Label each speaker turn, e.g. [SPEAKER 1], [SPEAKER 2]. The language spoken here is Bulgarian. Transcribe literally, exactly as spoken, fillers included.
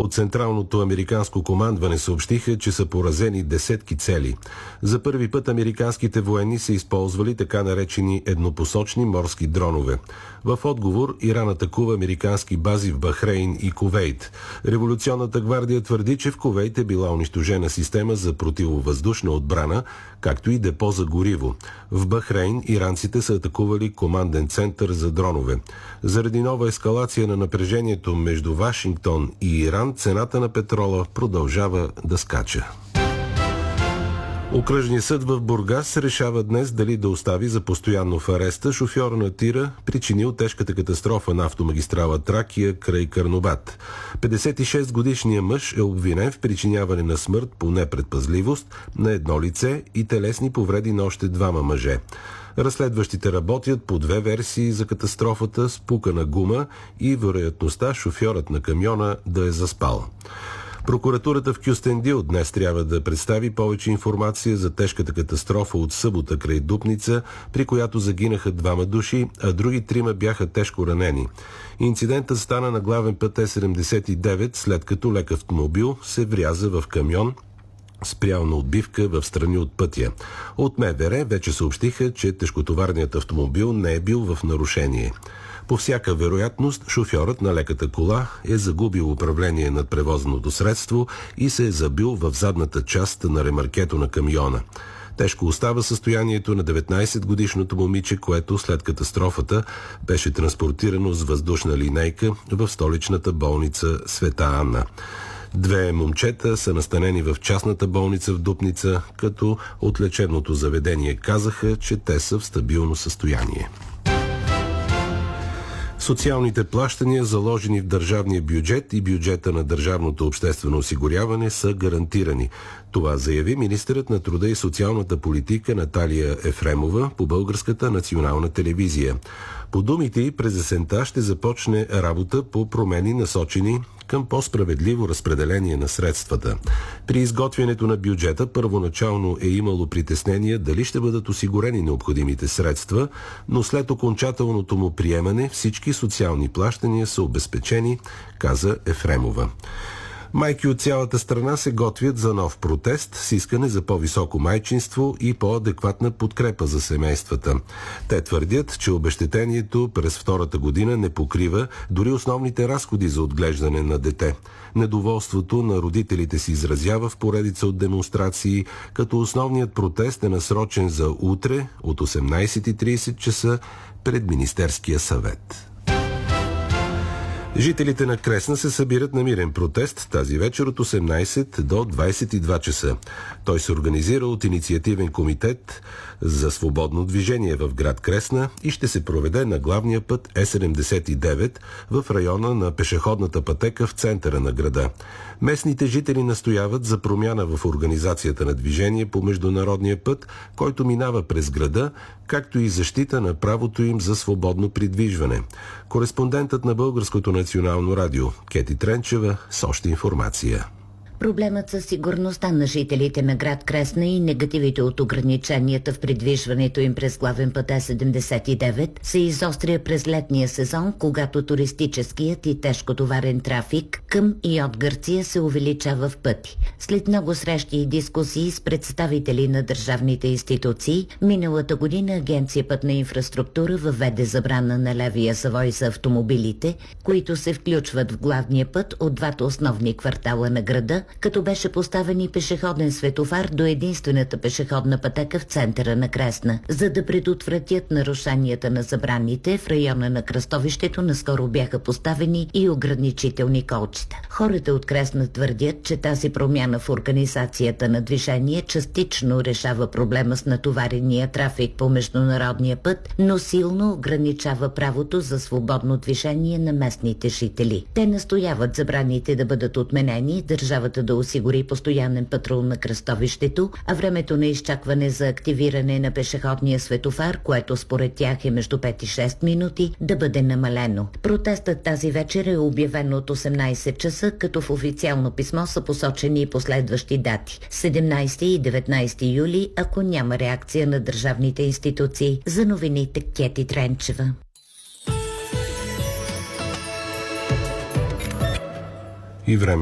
[SPEAKER 1] От Централното американско командване съобщиха, че са поразени десетки цели. За първи път американските военни са използвали така наречени еднопосочни морски дронове. В отговор Иран атакува американски бази в Бахрейн и Кувейт. Революционната гвардия твърди, че в Кувейт е била унищожена система за противовъздушна отбрана, както и депо за гориво. В Бахрейн иранците са атакували команден център за дронове. Заради нова ескалация на напрежението между Вашингтон и Иран, цената на петрола продължава да скача. Окръжният съд в Бургас решава днес дали да остави за постоянно в ареста шофьора на тира, причинил тежката катастрофа на автомагистрала Тракия край Карнобат. петдесет и шест годишният мъж е обвинен в причиняване на смърт по непредпазливост на едно лице и телесни повреди на още двама мъже. Разследващите работят по две версии за катастрофата с пукана гума и вероятността шофьорът на камиона да е заспал. Прокуратурата в Кюстендил днес трябва да представи повече информация за тежката катастрофа от събота край Дупница, при която загинаха двама души, а други трима бяха тежко ранени. Инцидентът стана на главен път Е седемдесет и девет, след като лек автомобил се вряза в камион, спрял на отбивка в страни от пътя. От МВР вече съобщиха, че тежкотоварният автомобил не е бил в нарушение. По всяка вероятност, шофьорът на леката кола е загубил управление над превозното средство и се е забил в задната част на ремаркето на камиона. Тежко остава състоянието на деветнайсетгодишното момиче, което след катастрофата беше транспортирано с въздушна линейка в столичната болница Света Анна. Две момчета са настанени в частната болница в Дупница, като от лечебното заведение казаха, че те са в стабилно състояние. Социалните плащания, заложени в държавния бюджет и бюджета на държавното обществено осигуряване, са гарантирани. Това заяви министърът на труда и социалната политика Наталия Ефремова по Българската национална телевизия. По думите й, през есента ще започне работа по промени, насочени към по-справедливо разпределение на средствата. При изготвянето на бюджета първоначално е имало притеснения дали ще бъдат осигурени необходимите средства, но след окончателното му приемане всички социални плащания са обезпечени, каза Ефремова. Майки от цялата страна се готвят за нов протест с искане за по-високо майчинство и по-адекватна подкрепа за семействата. Те твърдят, че обезщетението през втората година не покрива дори основните разходи за отглеждане на дете. Недоволството на родителите се изразява в поредица от демонстрации, като основният протест е насрочен за утре от осемнайсет и трийсет часа пред Министерския съвет. Жителите на Кресна се събират на мирен протест тази вечер от осемнайсет до двайсет и два часа. Той се организира от инициативен комитет за свободно движение в град Кресна и ще се проведе на главния път Е седемдесет и девет в района на пешеходната пътека в центъра на града. Местните жители настояват за промяна в организацията на движение по международния път, който минава през града, както и защита на правото им за свободно придвижване. Кореспондентът на Българското национално радио Кети Тренчева с още информация.
[SPEAKER 2] Проблемът със сигурността на жителите на град Кресна и негативите от ограниченията в придвижването им през главен път Е седемдесет и девет се изостря през летния сезон, когато туристическият и тежкотоварен трафик към и от Гърция се увеличава в пъти. След много срещи и дискусии с представители на държавните институции, миналата година Агенция Пътна инфраструктура въведе забрана на левия завой за автомобилите, които се включват в главния път от двата основни квартала на града, като беше поставен и пешеходен светофар до единствената пешеходна пътека в центъра на Кресна. За да предотвратят нарушенията на забраните, в района на кръстовището наскоро бяха поставени и ограничителни колчета. Хората от Кресна твърдят, че тази промяна в организацията на движение частично решава проблема с натоварения трафик по международния път, но силно ограничава правото за свободно движение на местните жители. Те настояват забраните да бъдат отменени, държавата да осигури постоянен патрул на кръстовището, а времето на изчакване за активиране на пешеходния светофар, което според тях е между пет и шест минути, да бъде намалено. Протестът тази вечер е обявен от осемнайсет часа, като в официално писмо са посочени и последващи дати – седемнайсети и деветнайсети юли, ако няма реакция на държавните институции. За новините Кети Тренчева.
[SPEAKER 1] И време